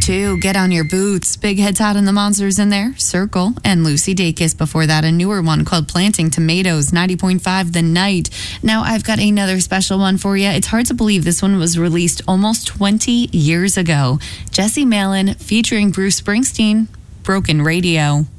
U2, Get On Your Boots, Big Head Todd and the Monsters in there, Circle, and Lucy Dacus before that, a newer one called Planting Tomatoes, 90.5 The Night. Now I've got another special one for you. It's hard to believe this one was released almost 20 years ago. Jesse Malin featuring Bruce Springsteen, Broken Radio.